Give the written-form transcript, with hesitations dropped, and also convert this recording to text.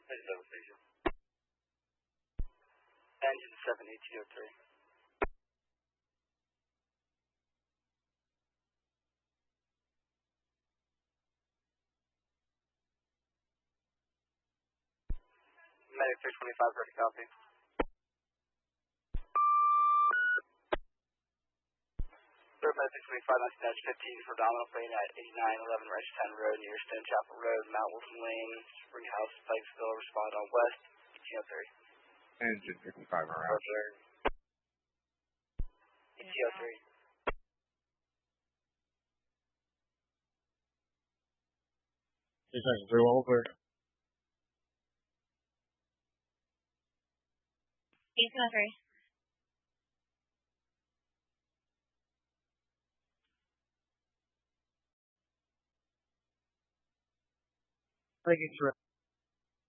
Engine 78203. Medic 325, ready copy. Third Medic 325, 19-15 for Domino plane at 8911 Ranch 10 Road near Stone Chapel Road, Mount Wilson Lane, Spring House, Pikesville, respond on West, 1803. Engine 55 around. Roger. 1803. Go over. 1803. Thank you,